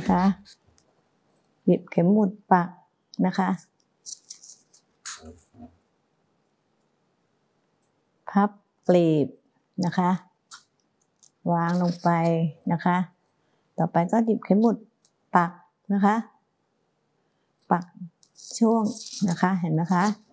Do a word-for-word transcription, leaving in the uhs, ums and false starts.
นะคะหยิบเข็มหมุดปักนะคะพับกลีบนะคะวางลงไปนะคะต่อไปก็หยิบเข็มหมุดปักนะคะปักช่วงนะคะเห็นไหมคะ